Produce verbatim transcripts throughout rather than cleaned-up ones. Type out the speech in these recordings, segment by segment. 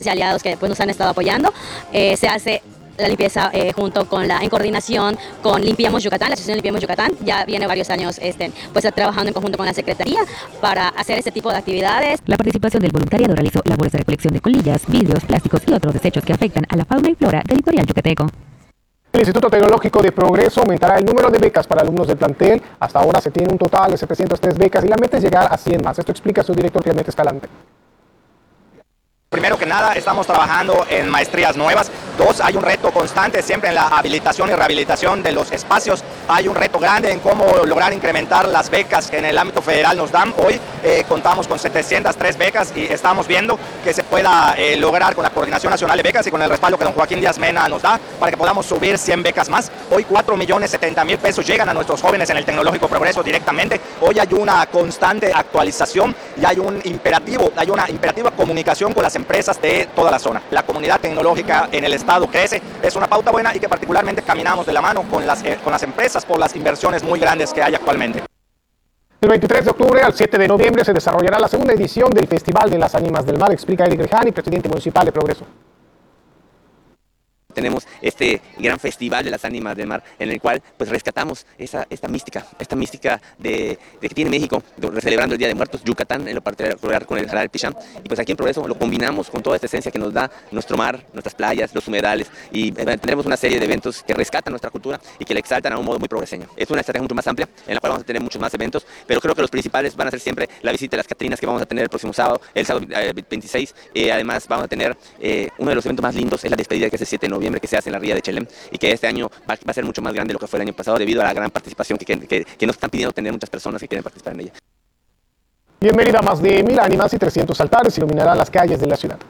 y aliados que pues, nos han estado apoyando. Eh, se hace la limpieza eh, junto con la, en coordinación con Limpiamos Yucatán, la Asociación Limpiamos Yucatán, ya viene varios años este, pues, trabajando en conjunto con la Secretaría para hacer este tipo de actividades. La participación del voluntariado realizó labores de recolección de colillas, vidrios, plásticos y otros desechos que afectan a la fauna y flora del litoral yucateco. El Instituto Tecnológico de Progreso aumentará el número de becas para alumnos del plantel. Hasta ahora se tiene un total de setecientas tres becas y la meta es llegar a cien más. Esto explica su director Clemente Escalante. Primero que nada, estamos trabajando en maestrías nuevas. Dos, hay un reto constante siempre en la habilitación y rehabilitación de los espacios. Hay un reto grande en cómo lograr incrementar las becas que en el ámbito federal nos dan. Hoy eh, contamos con setecientas tres becas y estamos viendo que se pueda eh, lograr con la Coordinación Nacional de Becas y con el respaldo que don Joaquín Díaz Mena nos da para que podamos subir cien becas más. Hoy cuatro millones setenta mil pesos llegan a nuestros jóvenes en el Tecnológico Progreso directamente. Hoy hay una constante actualización y hay un imperativo, hay una imperativa comunicación con las empresas de toda la zona. La comunidad tecnológica en el estado crece, es una pauta buena y que particularmente caminamos de la mano con las, eh, con las empresas por las inversiones muy grandes que hay actualmente. Del veintitrés de octubre al siete de noviembre se desarrollará la segunda edición del Festival de las Ánimas del Mar, explica Eric Rejani, presidente municipal de Progreso. Tenemos este gran festival de las ánimas del mar en el cual pues rescatamos esa, esta mística, esta mística de, de que tiene México, de, celebrando el Día de Muertos, Yucatán en lo particular con el Jaral Pichán, y pues aquí en Progreso lo combinamos con toda esta esencia que nos da nuestro mar, nuestras playas, los humedales, y eh, tendremos una serie de eventos que rescatan nuestra cultura y que la exaltan a un modo muy progreseño. Es una estrategia mucho más amplia en la cual vamos a tener muchos más eventos, pero creo que los principales van a ser siempre la visita de las Catrinas que vamos a tener el próximo sábado, el sábado eh, veintiséis, eh, además vamos a tener eh, uno de los eventos más lindos, es la despedida que es el siete de noviembre, que se hace en la ría de Chelem, y que este año va, va a ser mucho más grande de lo que fue el año pasado debido a la gran participación que, que, que nos están pidiendo tener muchas personas que quieren participar en ella. Y en Mérida, más de mil ánimas y trescientos altares iluminarán las calles de la ciudad.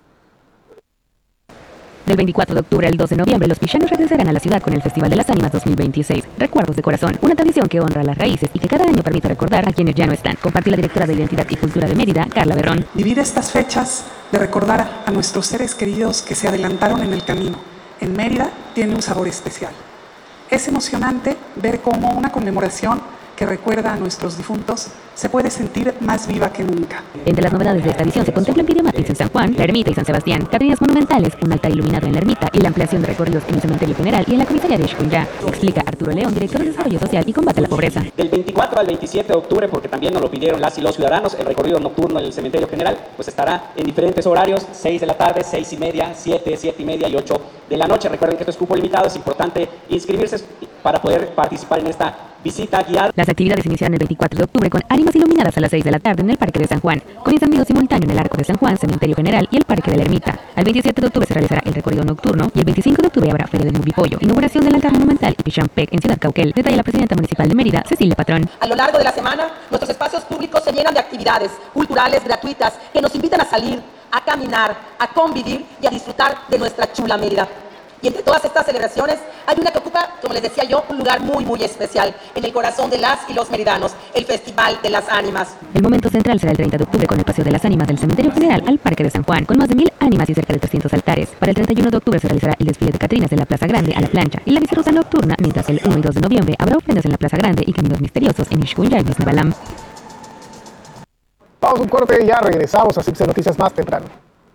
Del veinticuatro de octubre al dos de noviembre, los pichanos regresarán a la ciudad con el Festival de las Ánimas dos mil veintiséis. Recuerdos de corazón, una tradición que honra las raíces y que cada año permite recordar a quienes ya no están. Compartió la directora de Identidad y Cultura de Mérida, Carla Berrón. Vivir estas fechas de recordar a nuestros seres queridos que se adelantaron en el camino en Mérida tiene un sabor especial. Es emocionante ver cómo una conmemoración que recuerda a nuestros difuntos se puede sentir más viva que nunca. Entre las novedades de esta edición se contemplan videomappings en San Juan, la Ermita y San Sebastián, catrinas monumentales, un altar iluminado en la Ermita y la ampliación de recorridos en el Cementerio General y en la comisaría de Xcunyá, explica Arturo León, director de Desarrollo Social y Combate a la Pobreza. Del veinticuatro al veintisiete de octubre, porque también nos lo pidieron las y los ciudadanos, el recorrido nocturno en el Cementerio General pues estará en diferentes horarios, seis de la tarde, seis y media, siete, siete y media y ocho de la noche. Recuerden que esto es cupo limitado, es importante inscribirse para poder participar en esta visita guiada. Las actividades iniciarán el veinticuatro de octubre con ánimas iluminadas a las seis de la tarde en el Parque de San Juan, con encendido simultáneo en el Arco de San Juan, Cementerio General y el Parque de la Ermita. Al veintisiete de octubre se realizará el recorrido nocturno y el veinticinco de octubre habrá Feria del Movipollo, inauguración del altar monumental y Pichampec en Ciudad Cauquel, detalla la presidenta municipal de Mérida, Cecilia Patrón. A lo largo de la semana, nuestros espacios públicos se llenan de actividades culturales gratuitas que nos invitan a salir, a caminar, a convivir y a disfrutar de nuestra chula Mérida. Y entre todas estas celebraciones hay una que ocupa, como les decía yo, un lugar muy, muy especial en el corazón de las y los meridanos, el Festival de las Ánimas. El momento central será el treinta de octubre con el Paseo de las Ánimas del Cementerio General al Parque de San Juan, con más de mil ánimas y cerca de trescientos altares. Para el treinta y uno de octubre se realizará el desfile de Catrinas de la Plaza Grande a la plancha y la visita nocturna, mientras el uno y dos de noviembre habrá ofrendas en la Plaza Grande y caminos misteriosos en Xcunyá y Misnebalam. Vamos a un corte y ya regresamos a C I B C Noticias más temprano.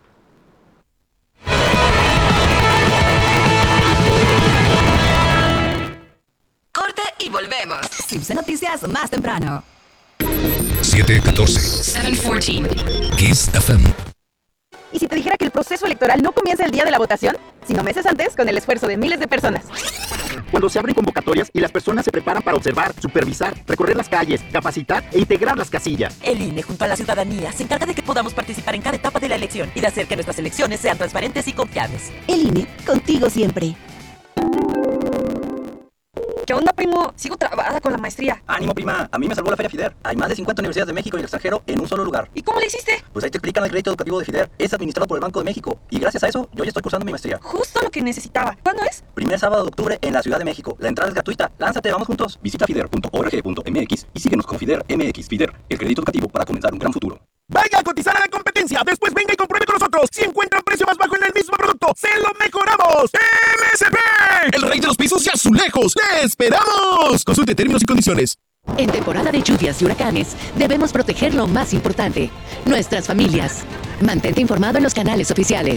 Y volvemos. C I B C Noticias más temprano. siete catorce. siete catorce. Kiss F M. ¿Y si te dijera que el proceso electoral no comienza el día de la votación, sino meses antes, con el esfuerzo de miles de personas? Cuando se abren convocatorias y las personas se preparan para observar, supervisar, recorrer las calles, capacitar e integrar las casillas. El I N E junto a la ciudadanía se encarga de que podamos participar en cada etapa de la elección y de hacer que nuestras elecciones sean transparentes y confiables. El I N E, contigo siempre. ¿Qué onda, primo? Sigo trabada con la maestría. Ánimo, prima. A mí me salvó la Feria FIDER. Hay más de cincuenta universidades de México y el extranjero en un solo lugar. ¿Y cómo le hiciste? Pues ahí te explican el crédito educativo de FIDER. Es administrado por el Banco de México. Y gracias a eso, yo ya estoy cursando mi maestría. Justo lo que necesitaba. ¿Cuándo es? Primer sábado de octubre en la Ciudad de México. La entrada es gratuita. Lánzate, vamos juntos. Visita fider punto org punto m x y síguenos con FIDER M X. FIDER, el crédito educativo para comenzar un gran futuro. Vaya a cotizar a la competencia. Después venga y compruebe con nosotros. Si encuentra un precio más bajo en el mismo producto, ¡se lo mejoramos! M S P, el rey de los pisos y azulejos. ¡Le esperamos! Consulte términos y condiciones. En temporada de lluvias y huracanes, debemos proteger lo más importante, nuestras familias. Mantente informado en los canales oficiales.